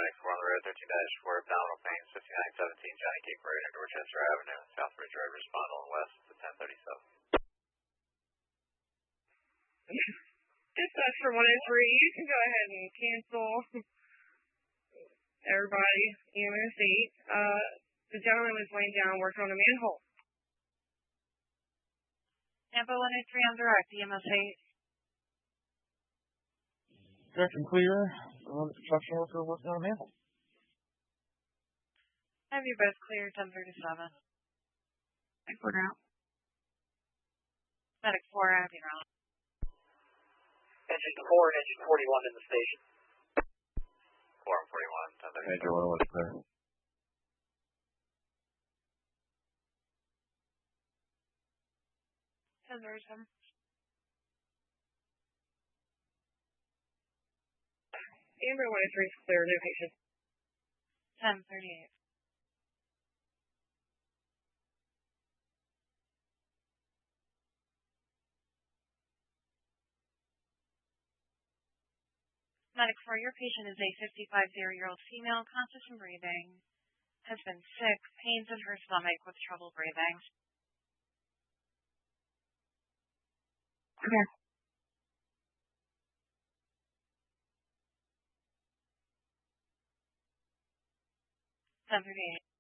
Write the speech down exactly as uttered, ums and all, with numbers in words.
paramedics were on the road, thirteen dash four, abdominal pain, fifty-nine seventeen, Johnny Cape Road, Dorchester Avenue, Southbridge Road, respond on west to ten thirty-seven. Dispatch for one oh three, you can go ahead and cancel everybody, E M S eight. Uh, the gentleman was laying down working on a manhole. Tampa one oh three on direct, E M S eight. Direct and clear. Uh, the construction worker working on a manhole. Have you both cleared ten thirty-seven? Export out. Medic four, acting round. Engine four and engine forty-one in the station. four and forty-one, ten thirty-seven. Major one was clear. ten thirty-seven. Amber one oh three is clear, no patient. ten thirty-eight. Medic four, your patient is a fifty-five-year-old female, conscious and breathing, has been sick, pains in her stomach with trouble breathing. Okay. ten thirty-eight.